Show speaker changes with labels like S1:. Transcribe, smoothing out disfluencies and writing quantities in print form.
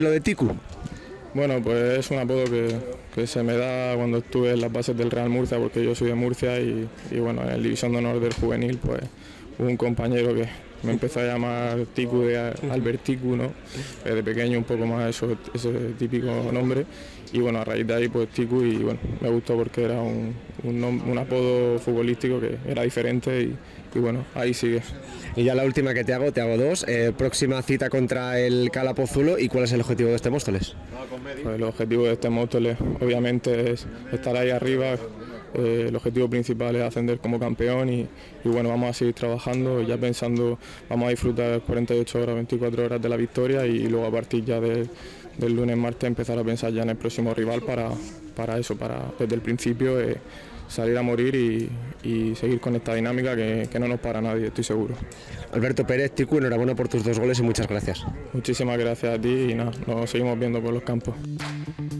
S1: Lo de Tiku.
S2: Bueno, pues es un apodo que se me da cuando estuve en las bases del Real Murcia, porque yo soy de Murcia y bueno, en el División de Honor del Juvenil, pues hubo un compañero que me empezó a llamar Tiku, de Albert Tiku, ¿no? De pequeño un poco más ese típico nombre, y bueno, a raíz de ahí pues Tiku, y bueno, me gustó porque era un apodo futbolístico que era diferente y bueno, ahí sigue.
S1: Y ya la última que te hago dos. Próxima cita contra el Cala Pozuelo, ¿y cuál es el objetivo de este Móstoles?
S2: Pues el objetivo de este Móstoles obviamente es estar ahí arriba. El objetivo principal es ascender como campeón y bueno, vamos a seguir trabajando, ya pensando, vamos a disfrutar 48 horas, 24 horas de la victoria, y luego a partir ya del lunes, martes, empezar a pensar ya en el próximo rival para eso, para desde el principio salir a morir y seguir con esta dinámica que no nos para nadie, estoy seguro.
S1: Alberto Pérez, Tiku, enhorabuena por tus 2 goles y muchas gracias.
S2: Muchísimas gracias a ti y nada, nos seguimos viendo por los campos.